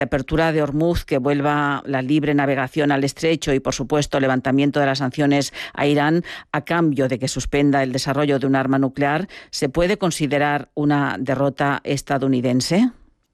apertura de Hormuz, que vuelva la libre navegación al estrecho y, por supuesto, levantamiento de las sanciones a Irán a cambio de que suspenda el desarrollo de un arma nuclear, ¿se puede considerar una derrota estadounidense?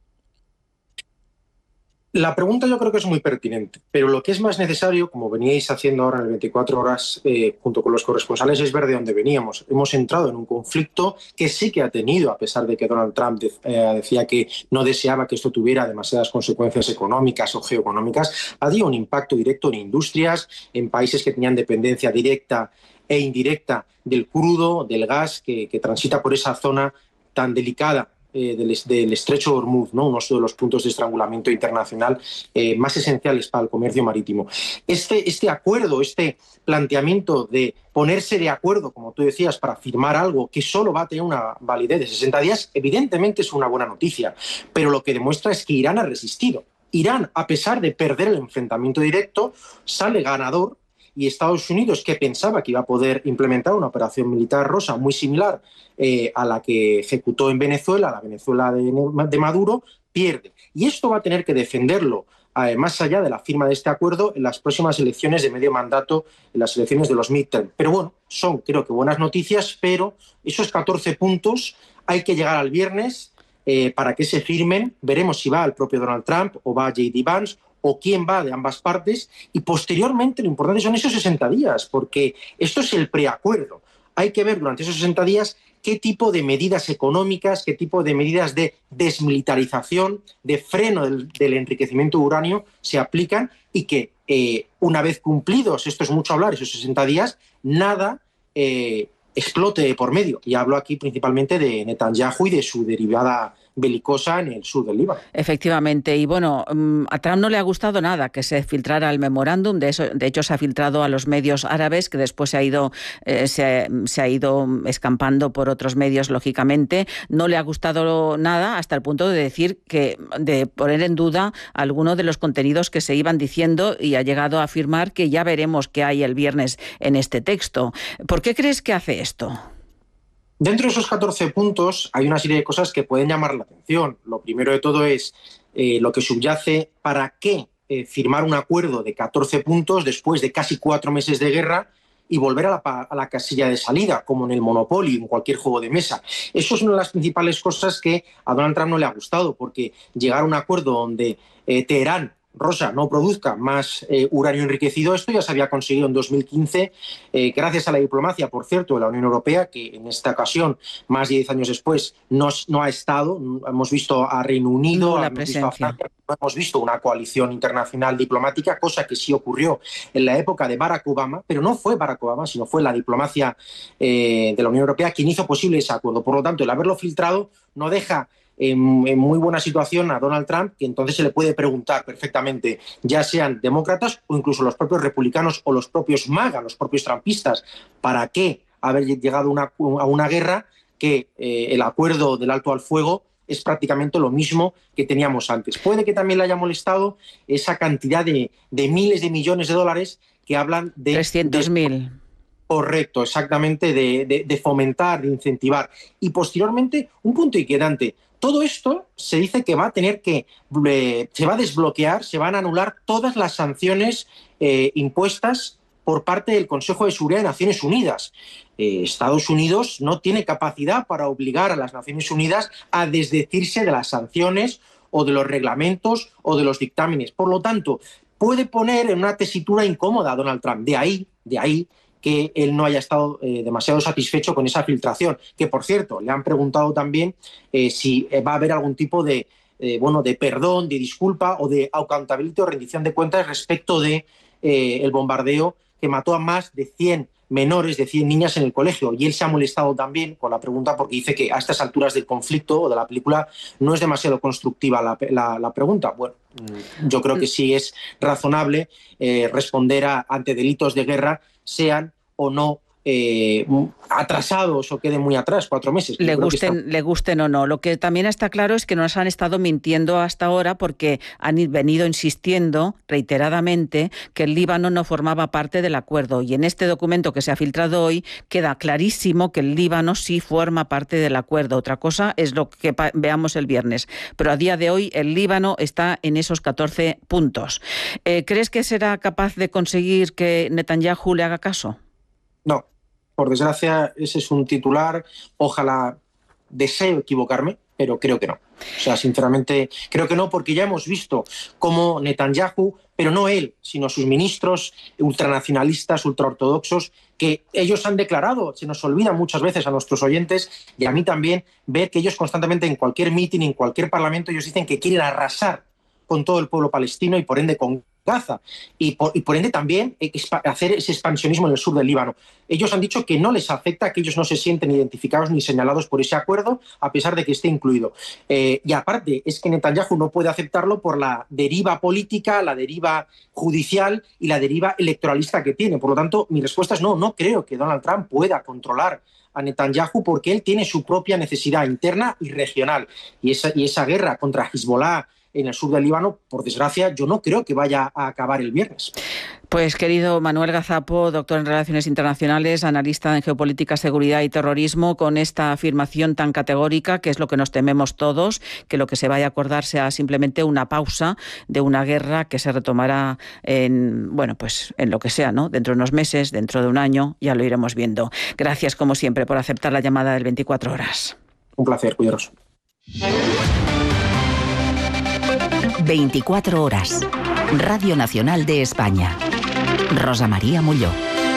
La pregunta yo creo que es muy pertinente, pero lo que es más necesario, como veníais haciendo ahora en el 24 horas junto con los corresponsales, es ver de dónde veníamos. Hemos entrado en un conflicto que sí que ha tenido, a pesar de que Donald Trump decía que no deseaba que esto tuviera demasiadas consecuencias económicas o geoeconómicas, ha tenido un impacto directo en industrias, en países que tenían dependencia directa e indirecta del crudo, del gas que transita por esa zona tan delicada del estrecho de Hormuz, ¿no? Uno de los puntos de estrangulamiento internacional más esenciales para el comercio marítimo. Este acuerdo, este planteamiento de ponerse de acuerdo, como tú decías, para firmar algo que solo va a tener una validez de 60 días, evidentemente es una buena noticia, pero lo que demuestra es que Irán ha resistido. Irán, a pesar de perder el enfrentamiento directo, sale ganador, y Estados Unidos, que pensaba que iba a poder implementar una operación militar rosa muy similar a la que ejecutó en Venezuela, la Venezuela de Maduro, pierde. Y esto va a tener que defenderlo más allá de la firma de este acuerdo en las próximas elecciones de medio mandato, en las elecciones de los midterm. Pero bueno, son creo que buenas noticias, pero esos 14 puntos hay que llegar al viernes para que se firmen. Veremos si va el propio Donald Trump o va J.D. Vance o quién va de ambas partes, y posteriormente lo importante son esos 60 días, porque esto es el preacuerdo. Hay que ver durante esos 60 días qué tipo de medidas económicas, qué tipo de medidas de desmilitarización, de freno del enriquecimiento de uranio se aplican, y que una vez cumplidos, esto es mucho hablar, esos 60 días, nada explote por medio. Y hablo aquí principalmente de Netanyahu y de su derivada belicosa en el sur del Líbano. Efectivamente, y bueno, a Trump no le ha gustado nada que se filtrara el memorándum. De hecho se ha filtrado a los medios árabes, que después se ha ido escampando por otros medios, lógicamente. No le ha gustado nada, hasta el punto de poner en duda algunos de los contenidos que se iban diciendo, y ha llegado a afirmar que ya veremos qué hay el viernes en este texto. ¿Por qué crees que hace esto? Dentro de esos 14 puntos hay una serie de cosas que pueden llamar la atención. Lo primero de todo es lo que subyace: ¿para qué firmar un acuerdo de 14 puntos después de casi 4 meses de guerra y volver a la casilla de salida, como en el Monopoly, en cualquier juego de mesa? Eso es una de las principales cosas que a Donald Trump no le ha gustado, porque llegar a un acuerdo donde Teherán, Rosa, no produzca más uranio enriquecido, esto ya se había conseguido en 2015, gracias a la diplomacia, por cierto, de la Unión Europea, que en esta ocasión, más de 10 años después, no ha estado. Hemos visto a Reino Unido, hemos visto a Francia, no hemos visto una coalición internacional diplomática, cosa que sí ocurrió en la época de Barack Obama, pero no fue Barack Obama, sino fue la diplomacia de la Unión Europea quien hizo posible ese acuerdo. Por lo tanto, el haberlo filtrado no deja en muy buena situación a Donald Trump, que entonces se le puede preguntar perfectamente, ya sean demócratas o incluso los propios republicanos o los propios MAGA, los propios trumpistas, ¿para qué haber llegado a una guerra que el acuerdo del alto al fuego es prácticamente lo mismo que teníamos antes? Puede que también le haya molestado esa cantidad de miles de millones de dólares que hablan de... 300.000. Correcto, exactamente, de fomentar, de incentivar. Y posteriormente, un punto inquietante: todo esto se dice que va a tener se va a desbloquear, se van a anular todas las sanciones impuestas por parte del Consejo de Seguridad de Naciones Unidas. Estados Unidos no tiene capacidad para obligar a las Naciones Unidas a desdecirse de las sanciones o de los reglamentos o de los dictámenes. Por lo tanto, puede poner en una tesitura incómoda a Donald Trump. De ahí que él no haya estado demasiado satisfecho con esa filtración, que por cierto le han preguntado también si va a haber algún tipo de perdón, de disculpa o de accountability o rendición de cuentas respecto de el bombardeo que mató a más de 100 menores, de 100 niñas en el colegio. Y él se ha molestado también con la pregunta, porque dice que a estas alturas del conflicto o de la película no es demasiado constructiva la pregunta. Bueno, yo creo que sí es razonable responder ante delitos de guerra, sean o no atrasados o queden muy atrás, 4 meses. Le gusten o no. Lo que también está claro es que nos han estado mintiendo hasta ahora porque han venido insistiendo reiteradamente que el Líbano no formaba parte del acuerdo, y en este documento que se ha filtrado hoy queda clarísimo que el Líbano sí forma parte del acuerdo. Otra cosa es lo que veamos el viernes, pero a día de hoy el Líbano está en esos 14 puntos. ¿Crees que será capaz de conseguir que Netanyahu le haga caso? No, por desgracia ese es un titular, ojalá, deseo equivocarme, pero creo que no. O sea, sinceramente, creo que no, porque ya hemos visto cómo Netanyahu, pero no él, sino sus ministros ultranacionalistas, ultraortodoxos, que ellos han declarado, se nos olvida muchas veces a nuestros oyentes y a mí también, ver que ellos constantemente en cualquier mitin, en cualquier parlamento, ellos dicen que quieren arrasar con todo el pueblo palestino y por ende con Gaza, y por ende también hacer ese expansionismo en el sur del Líbano. Ellos han dicho que no les afecta, que ellos no se sienten identificados ni señalados por ese acuerdo, a pesar de que esté incluido. Y aparte, es que Netanyahu no puede aceptarlo por la deriva política, la deriva judicial y la deriva electoralista que tiene. Por lo tanto, mi respuesta es no creo que Donald Trump pueda controlar a Netanyahu, porque él tiene su propia necesidad interna y regional. Y esa guerra contra Hezbollah en el sur del Líbano, por desgracia, yo no creo que vaya a acabar el viernes. Pues querido Manuel Gazapo, doctor en Relaciones Internacionales, analista en geopolítica, seguridad y terrorismo, con esta afirmación tan categórica, que es lo que nos tememos todos, que lo que se vaya a acordar sea simplemente una pausa de una guerra que se retomará en lo que sea, ¿no? Dentro de unos meses, dentro de un año, ya lo iremos viendo. Gracias, como siempre, por aceptar la llamada del 24 horas. Un placer, cuidaros. 24 horas. Radio Nacional de España. Rosa María Molló.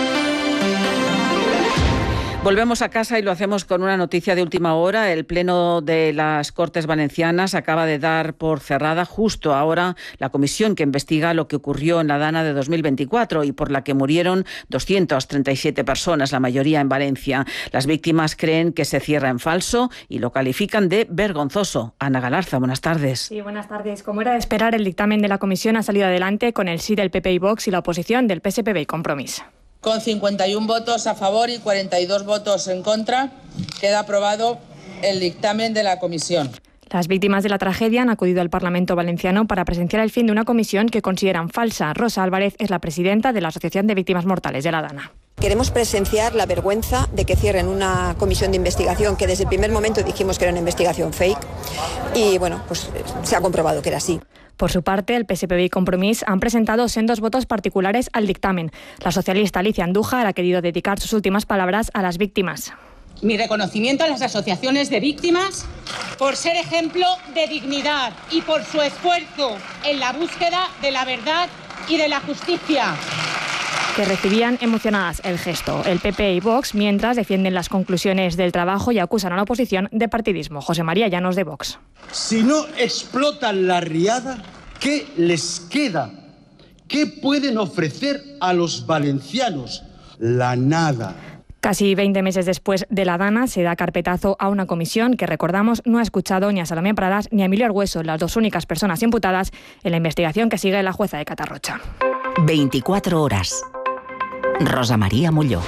Volvemos a casa y lo hacemos con una noticia de última hora. El Pleno de las Cortes Valencianas acaba de dar por cerrada justo ahora la comisión que investiga lo que ocurrió en la Dana de 2024 y por la que murieron 237 personas, la mayoría en Valencia. Las víctimas creen que se cierra en falso y lo califican de vergonzoso. Ana Galarza, buenas tardes. Sí, buenas tardes. Como era de esperar, el dictamen de la comisión ha salido adelante con el sí del PP y Vox y la oposición del PSPV y Compromís. Con 51 votos a favor y 42 votos en contra, queda aprobado el dictamen de la comisión. Las víctimas de la tragedia han acudido al Parlamento valenciano para presenciar el fin de una comisión que consideran falsa. Rosa Álvarez es la presidenta de la Asociación de Víctimas Mortales de la Dana. Queremos presenciar la vergüenza de que cierren una comisión de investigación que desde el primer momento dijimos que era una investigación fake y pues se ha comprobado que era así. Por su parte, el PSPV y Compromís han presentado sendos votos particulares al dictamen. La socialista Alicia Andújar ha querido dedicar sus últimas palabras a las víctimas. Mi reconocimiento a las asociaciones de víctimas por ser ejemplo de dignidad y por su esfuerzo en la búsqueda de la verdad y de la justicia. Que recibían emocionadas el gesto. El PP y Vox, mientras, defienden las conclusiones del trabajo y acusan a la oposición de partidismo. José María Llanos, de Vox. Si no explotan la riada, ¿qué les queda? ¿Qué pueden ofrecer a los valencianos? La nada. Casi 20 meses después de la Dana, se da carpetazo a una comisión que, recordamos, no ha escuchado ni a Salomé Pradas ni a Emilio Argüeso, las dos únicas personas imputadas en la investigación que sigue la jueza de Catarrocha. 24 horas. Rosa María Molló.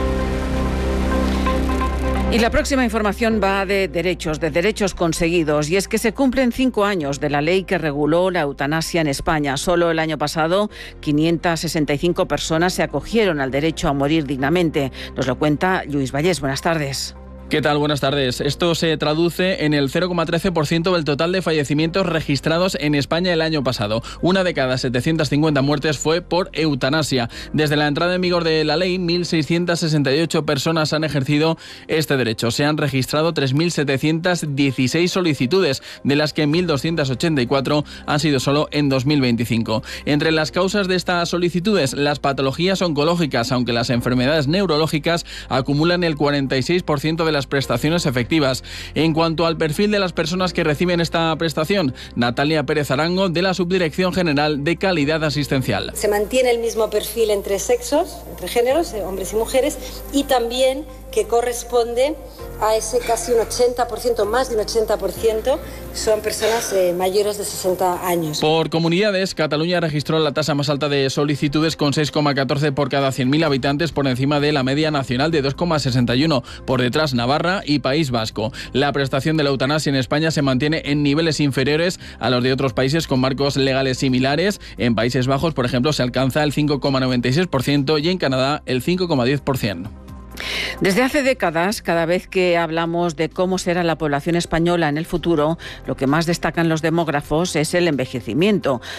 Y la próxima información va de derechos conseguidos, y es que se cumplen 5 años de la ley que reguló la eutanasia en España. Solo el año pasado, 565 personas se acogieron al derecho a morir dignamente. Nos lo cuenta Lluís Vallés. Buenas tardes. ¿Qué tal? Buenas tardes. Esto se traduce en el 0,13% del total de fallecimientos registrados en España el año pasado. Una de cada 750 muertes fue por eutanasia. Desde la entrada en vigor de la ley, 1.668 personas han ejercido este derecho. Se han registrado 3.716 solicitudes, de las que 1.284 han sido solo en 2025. Entre las causas de estas solicitudes, las patologías oncológicas, aunque las enfermedades neurológicas acumulan el 46% de las prestaciones efectivas. En cuanto al perfil de las personas que reciben esta prestación, Natalia Pérez Arango, de la Subdirección General de Calidad Asistencial. Se mantiene el mismo perfil entre sexos, entre géneros, hombres y mujeres, y también que corresponde a ese casi un 80%, más de un 80%, son personas mayores de 60 años. Por comunidades, Cataluña registró la tasa más alta de solicitudes con 6,14 por cada 100.000 habitantes, por encima de la media nacional de 2,61. Por detrás, Navarra y País Vasco. La prestación de la eutanasia en España se mantiene en niveles inferiores a los de otros países con marcos legales similares. En Países Bajos, por ejemplo, se alcanza el 5,96% y en Canadá el 5,10%. Desde hace décadas, cada vez que hablamos de cómo será la población española en el futuro, lo que más destacan los demógrafos es el envejecimiento.